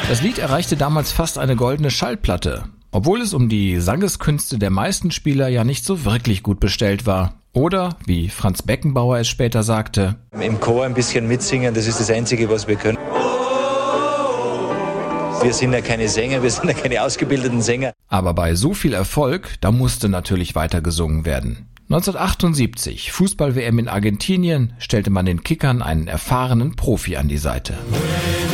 Das Lied erreichte damals fast eine goldene Schallplatte, obwohl es um die Sangeskünste der meisten Spieler ja nicht so wirklich gut bestellt war. Oder, wie Franz Beckenbauer es später sagte: Im Chor ein bisschen mitsingen, das ist das Einzige, was wir können. Wir sind ja keine Sänger, wir sind ja keine ausgebildeten Sänger. Aber bei so viel Erfolg, da musste natürlich weiter gesungen werden. 1978, Fußball-WM in Argentinien, stellte man den Kickern einen erfahrenen Profi an die Seite.